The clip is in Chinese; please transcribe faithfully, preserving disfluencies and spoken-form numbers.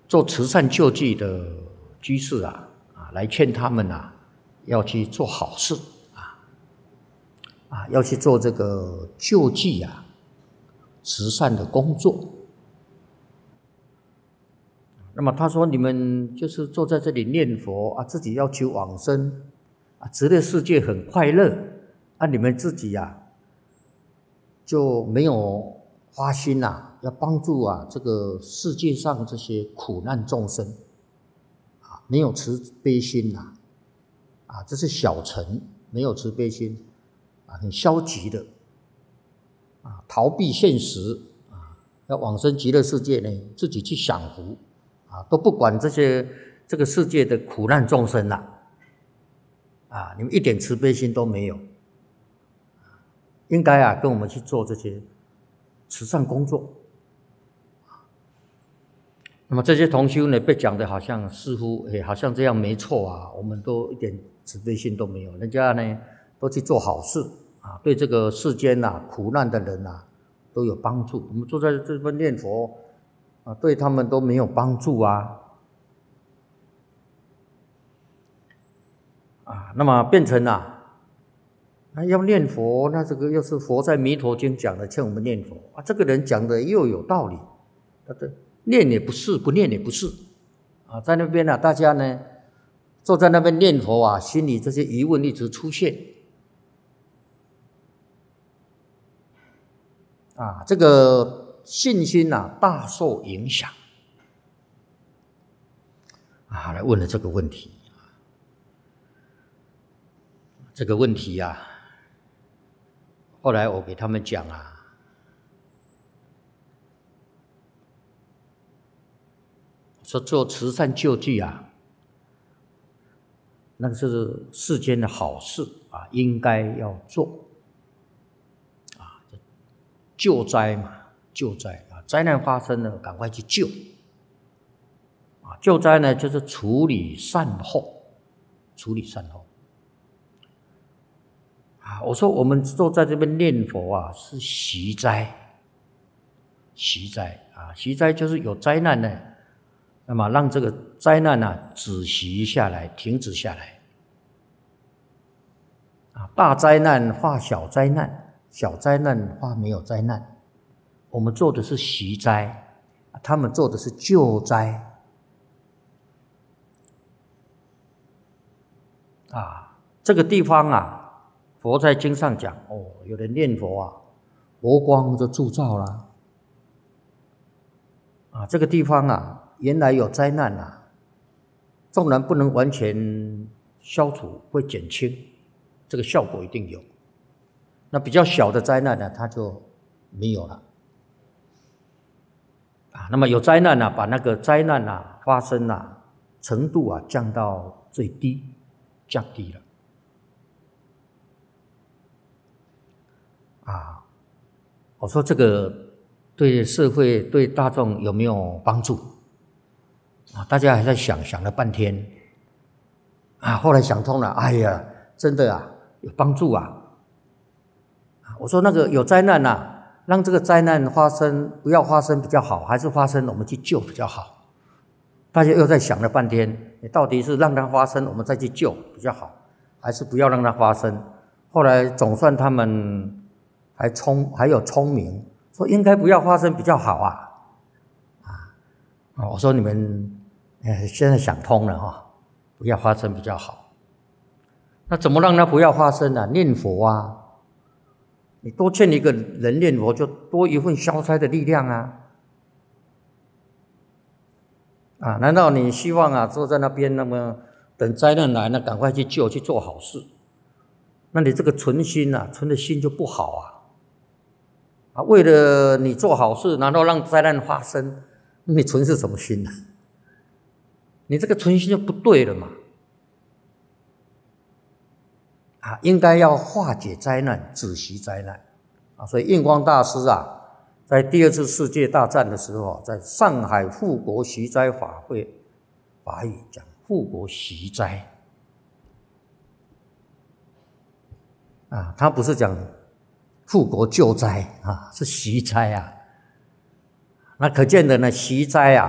做慈善救济的居士啊，啊，来劝他们啊，要去做好事啊，啊，要去做这个救济啊，慈善的工作。那么他说：“你们就是坐在这里念佛啊，自己要求往生啊，极乐世界很快乐啊，你们自己啊就没有花心啊，要帮助啊这个世界上这些苦难众生啊，没有慈悲心呐，啊，这是小乘，没有慈悲心啊，很消极的啊，逃避现实啊，要往生极乐世界呢，自己去享福。”啊，都不管这些这个世界的苦难众生啦，啊，你们一点慈悲心都没有，应该啊跟我们去做这些慈善工作。那么这些同修呢，被讲的好像似乎诶，好像这样没错啊，我们都一点慈悲心都没有，人家呢都去做好事啊，对这个世间呐、啊、苦难的人呐、啊、都有帮助。我们坐在这边念佛。啊，对他们都没有帮助啊！啊，那么变成啊，那要念佛，那这个又是佛在《弥陀经》讲的，劝我们念佛啊。这个人讲的又有道理，他的念也不是，不念也不是啊。在那边呢、啊，大家呢坐在那边念佛啊，心里这些疑问一直出现啊，这个。信心啊，大受影响啊！来问了这个问题，这个问题啊，后来我给他们讲啊，说做慈善救济啊，那是世间的好事啊，应该要做啊，救灾嘛。救灾啊，灾难发生了，赶快去救啊！救灾呢，就是处理善后，处理善后啊！我说我们坐在这边念佛啊，是息灾，息灾啊，息灾就是有灾难呢，那么让这个灾难啊止息下来，停止下来啊！大灾难化小灾难，小灾难化没有灾难。我们做的是息灾，他们做的是救灾啊。这个地方啊，佛在经上讲哦，有人念佛啊，佛光就铸造了啊。这个地方啊，原来有灾难啊，纵然不能完全消除，会减轻，这个效果一定有。那比较小的灾难呢，它就没有了。啊，那么有灾难啊，把那个灾难啊发生啊程度啊降到最低，降低了。啊，我说这个对社会对大众有没有帮助？啊，大家还在想想了半天，啊，后来想通了，哎呀，真的啊，有帮助啊！我说那个有灾难啊。让这个灾难发生，不要发生比较好，还是发生我们去救比较好？大家又在想了半天，你到底是让它发生，我们再去救比较好，还是不要让它发生？后来总算他们还聪还有聪明，说应该不要发生比较好啊！啊，我说你们现在想通了哈，不要发生比较好。那怎么让它不要发生呢？念佛啊！你多劝一个人念佛，就多一份消灾的力量啊！啊，难道你希望啊坐在那边，那么等灾难来，那赶快去救，去做好事？那你这个存心啊，存的心就不好啊！啊，为了你做好事，难道让灾难发生？你存是什么心呢？你这个存心就不对了嘛！啊，应该要化解灾难，止息灾难啊！所以印光大师啊，在第二次世界大战的时候，在上海护国息灾法会法语讲护国息灾啊，他不是讲护国救灾啊，是息灾啊。那可见的呢，息灾啊。